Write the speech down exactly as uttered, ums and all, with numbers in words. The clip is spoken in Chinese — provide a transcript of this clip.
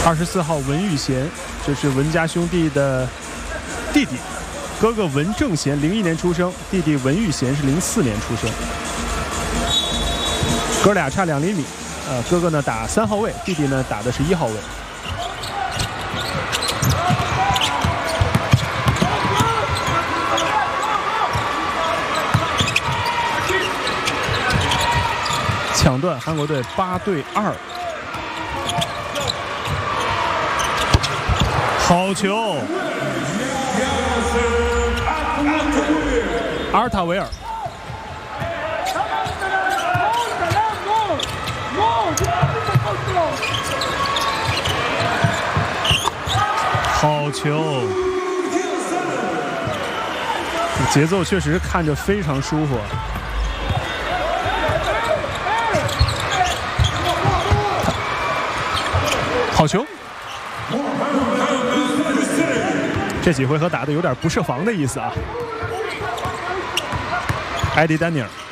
二十四号文玉贤，这是文家兄弟的弟弟，哥哥文正贤零一年出生，弟弟文玉贤是零四年出生，哥俩差两厘米。呃，哥哥呢打三号位，弟弟呢打的是一号位。抢断，韩国队八对二。好球，阿尔塔维尔。好球，节奏确实看着非常舒服。好球！这几回合打的有点不设防的意思啊。艾迪丹尼尔。